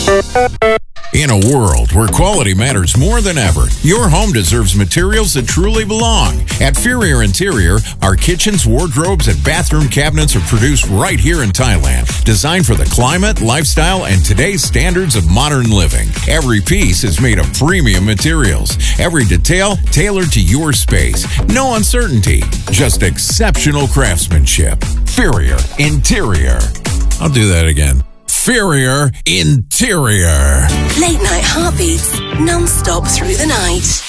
In a world where quality matters more than ever, your home deserves materials that truly belong. At Ferrier Interior, our kitchens, wardrobes, and bathroom cabinets are produced right here in Thailand, designed for the climate, lifestyle, and today's standards of modern living. Every piece is made of premium materials. Every detail tailored to your space. No uncertainty, just exceptional craftsmanship. Ferrier Interior. I'll do that again. Ferrier Interior. Late night heartbeats, non-stop through the night.